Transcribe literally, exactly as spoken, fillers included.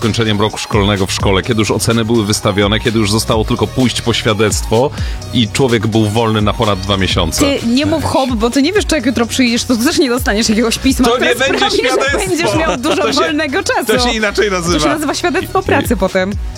zakończeniem roku szkolnego w szkole, kiedy już oceny były wystawione, kiedy już zostało tylko pójść po świadectwo i człowiek był wolny na ponad dwa miesiące. Ty nie mów hop, bo ty nie wiesz, czy jak jutro przyjdziesz, to też nie dostaniesz jakiegoś pisma, To które nie będzie sprawi, że świadectwo. będziesz miał dużo To się- wolnego czasu. To się inaczej nazywa. To się nazywa świadectwo pracy potem.